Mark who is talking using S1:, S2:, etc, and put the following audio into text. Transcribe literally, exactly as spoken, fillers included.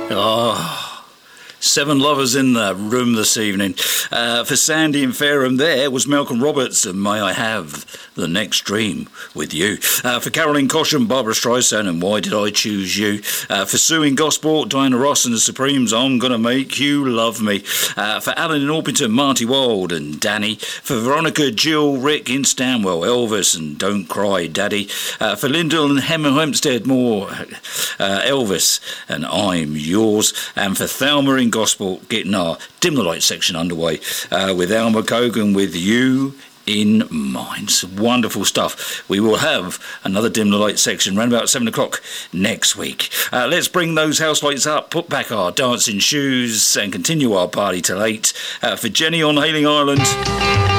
S1: Oh, seven lovers in the room this evening. Uh, for Sandy and Fareham, there was Malcolm Roberts and May I Have the Next Dream with You. Uh, for Caroline Cosham, Barbara Streisand and Why Did I Choose You. Uh, for Sue in Gosport, Diana Ross and the Supremes, I'm Gonna Make You Love Me. Uh, for Alan in Orpington, Marty Wilde and Danny. For Veronica, Jill, Rick in Stanwell, Elvis and Don't Cry Daddy. Uh, for Lyndall and Hemel Hempstead, more uh, Elvis and I'm Yours. And for Thelma in Gospel, getting our Dim the Light section underway uh, with Alma Cogan with You in Mind. Some wonderful stuff. We will have another Dim the Light section around about seven o'clock next week. Uh, let's bring those house lights up, put back our dancing shoes and continue our party till eight. Uh, for Jenny on Hailing Island.